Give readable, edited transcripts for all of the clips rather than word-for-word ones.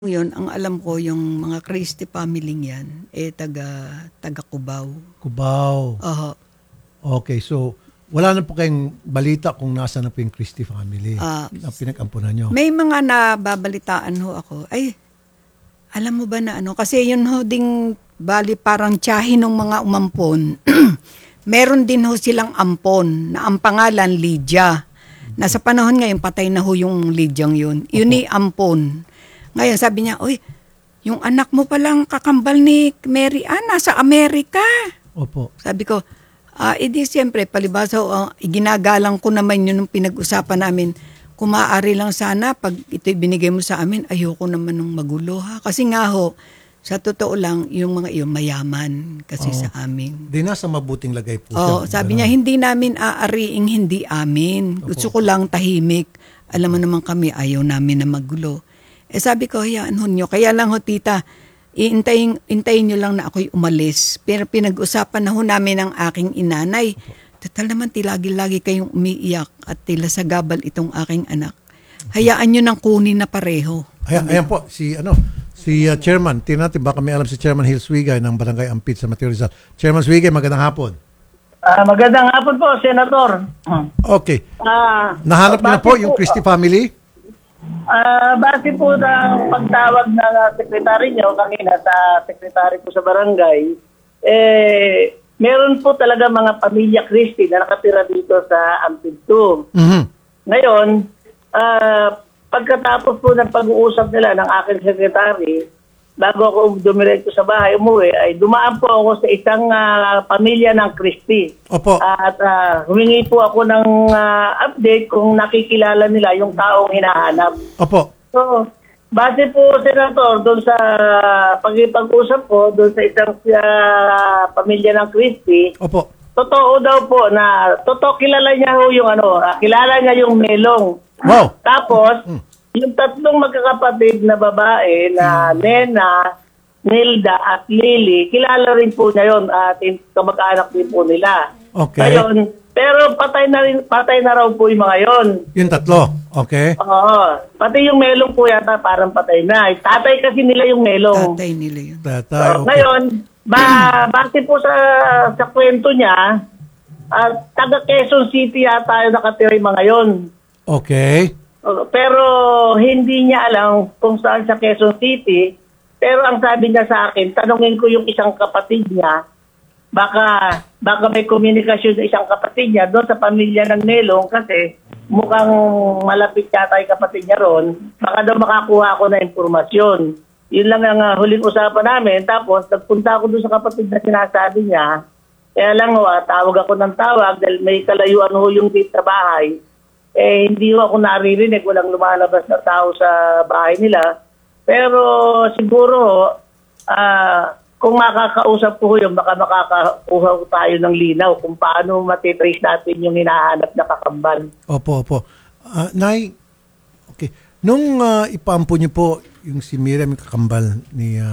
Yun, ang alam ko yung mga Christie family yan, taga Cubao. Cubao. Oho. Okay, so wala na po kayong balita kung nasa na po yung Christie family na pinag-ampunan nyo. May mga nababalitaan ho ako. Ay, alam mo ba na ano? Kasi yun ho ding bali parang tiyahin ng mga umampon. Meron din ho silang ampon na ang pangalan Lydia. Nasa panahon ngayon, patay na ho yung Lydiang yun. Yun ni ampon. Ngayon, sabi niya, uy, yung anak mo palang kakambal ni Mary Ann, nasa Amerika. Opo. Sabi ko, edi siyempre, palibasa, ginagalang ko naman yun nung pinag-usapan namin. Kung maaari lang sana, pag ito'y binigay mo sa amin, ayoko naman nung magulo ha. Kasi nga ho, sa totoo lang, yung mga iyon mayaman kasi sa amin. Di nasa mabuting lagay po siya. Sabi niya, hindi namin aariing hindi amin. Gusto ko lang tahimik. Alam mo naman kami, ayaw namin na magulo. Sabi ko, hayaan ho nyo. Kaya lang ho, tita, intayin nyo lang na ako'y umalis. Pero pinag-usapan na ho namin ng aking inanay. Total naman, lagi-lagi kayong umiiyak at tila sa gabal itong aking anak. Hayaan nyo nang kunin na pareho. Ayan po, si Chairman. Tingnan natin, baka may alam si Chairman Hill Swigay ng Barangay Ampit sa Mateo Rizal. Chairman Swigay, magandang hapon. Magandang hapon po, Senator. Okay. Nahanap niyo na po yung Christie family? Base po ng pagtawag ng sekretary nyo kanina sa sekretary po sa barangay, meron po talaga mga pamilya Christie na nakatira dito sa Ampid 2. Mm-hmm. Ngayon, pagkatapos po ng pag-uusap nila ng aking sekretary, bago ako dumiretso sa bahay, umuwi, ay dumaan po ako sa isang pamilya ng Christie. Opo. At humingi po ako ng update kung nakikilala nila yung taong hinahanap. Opo. So, base po, Senator, doon sa pag-usap ko, doon sa isang pamilya ng Christie, Opo. totoo daw po na, kilala niya ho yung kilala niya yung Melong. Wow. Tapos, yung tatlong magkakapatid na babae na Nena, Nilda at Lily, kilala rin po niya yun at kamag-anak din po nila. Okay. Ngayon, pero patay na raw po yung mga yon. Yung tatlo. Okay. Oo. Pati yung Melong po yata parang patay na. Tatay kasi nila yung Melong. Tatay nila yun. Tatay, okay. Ngayon, base po sa kwento niya, taga Quezon City yata yung nakatira yung mga yon. Okay. Pero hindi niya alam kung saan sa Quezon City. Pero ang sabi niya sa akin, tanungin ko yung isang kapatid niya, baka may komunikasyon sa isang kapatid niya doon sa pamilya ng Nelong kasi mukhang malapit yata yung kapatid niya ron. Baka daw makakuha ako na impormasyon. Yun lang ang huling usapan namin. Tapos nagpunta ako doon sa kapatid na sinasabi niya. Kaya lang tawag ako ng tawag dahil may kalayuan ho yung dito sa bahay. Hindi ako naririnig, walang lumalabas na tao sa bahay nila. Pero siguro, kung makakausap po yun, baka makakakuha tayo ng linaw kung paano matitrace natin yung hinahanap na kakambal. Opo. Nay, okay. Nung ipampo niyo po yung si Miriam, yung kakambal ni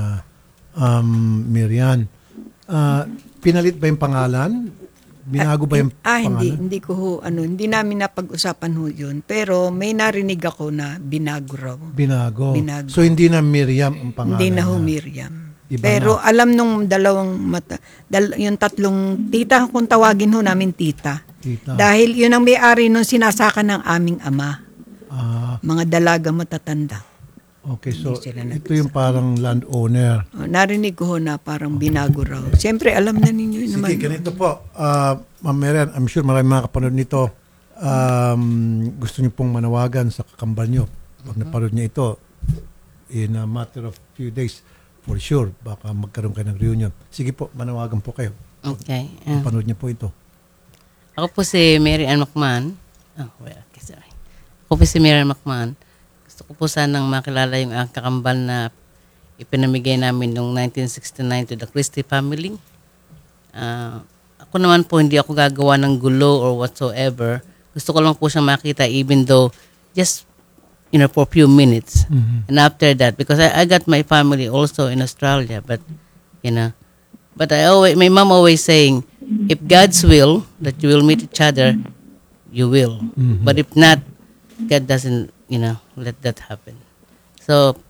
Miriam, pinalit ba yung pangalan? Binago ba yung pangalan? Hindi ko ho, hindi namin napag-usapan ho yun. Pero may narinig ako na binago raw. Binago. So hindi na Miriam ang pangalan? Hindi na ho Miriam. Iba pero na. alam nung yung tatlong tita, kung tawagin ho namin tita. Dahil yun ang may-ari nung sinasaka ng aming ama. Mga dalaga matatanda. Okay, so ito yung parang landowner. Narinig ko na parang binago raw. Siyempre, alam na ninyo yun naman. Sige, ganito po. Ma'am Miriam, I'm sure maraming mga kapanood nito. Gusto niyo pong manawagan sa kakambal niyo. Pag napanood niyo ito, in a matter of few days, for sure, baka magkaroon kayo ng reunion. Sige po, manawagan po kayo. Okay. Napanood niyo po ito. Ako po si Mary Ann McMahon. Sorry. Ako po si Mary Ann McMahon. Gusto ko po sanang makilala yung kakambal na ipinamigay namin noong 1969 to the Christie family. Ako naman po, hindi ako gagawa ng gulo or whatsoever. Gusto ko lang po siyang makita even though just, for a few minutes. Mm-hmm. And after that, because I got my family also in Australia, but, my mom always saying, if God's will, that you will meet each other, you will. Mm-hmm. But if not, God doesn't, let that happen. So,